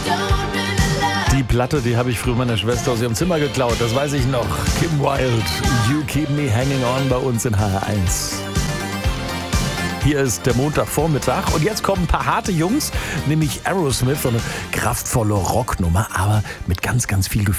Die Platte, die habe ich früher meiner Schwester aus ihrem Zimmer geklaut, das weiß ich noch. Kim Wilde, You Keep Me Hanging On bei uns in HR1. Hier ist der Montagvormittag und jetzt kommen ein paar harte Jungs, nämlich Aerosmith, so eine kraftvolle Rocknummer, aber mit ganz, ganz viel Gefühl.